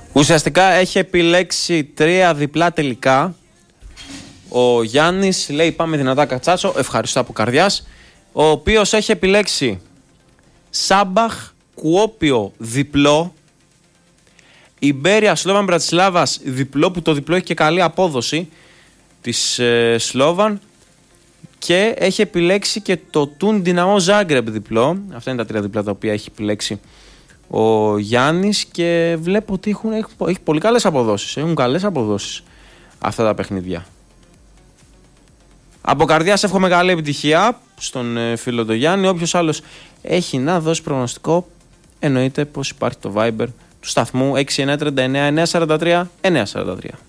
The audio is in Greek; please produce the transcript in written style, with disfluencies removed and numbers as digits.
Ουσιαστικά έχει επιλέξει 3 διπλά τελικά. Ο Γιάννης λέει πάμε δυνατά Κατσάτσο, ευχαριστώ από καρδιάς. Ο οποίος έχει επιλέξει Σάμπαχ Κουόπιο διπλό, Ιμπέρια Σλόβαν Μπρατισλάβας διπλό, που το διπλό έχει και καλή απόδοση της Σλόβαν, και έχει επιλέξει και το Τουν Δυναμό Ζάγκρεπ διπλό. Αυτά είναι τα 3 διπλά τα οποία έχει επιλέξει ο Γιάννης και βλέπω ότι έχει πολύ καλές αποδόσεις. Έχουν καλές αποδόσεις αυτά τα παιχνίδια. Από καρδιάς εύχομαι καλή επιτυχία στον φίλο τον Γιάννη. Όποιος άλλος έχει να δώσει προγνωστικό, εννοείται πως υπάρχει το Viber του σταθμού 6939 943 943.